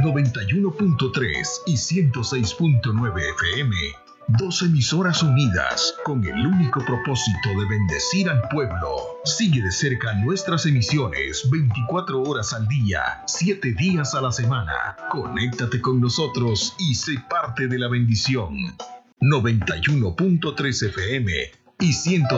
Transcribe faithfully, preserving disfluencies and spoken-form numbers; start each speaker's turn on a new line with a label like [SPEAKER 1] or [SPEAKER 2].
[SPEAKER 1] noventa y uno punto tres y ciento seis punto nueve F M. Dos emisoras unidas con el único propósito de bendecir al pueblo. Sigue de cerca nuestras emisiones veinticuatro horas al día, siete días a la semana. Conéctate con nosotros y sé parte de la bendición. noventa y uno punto tres F M y ciento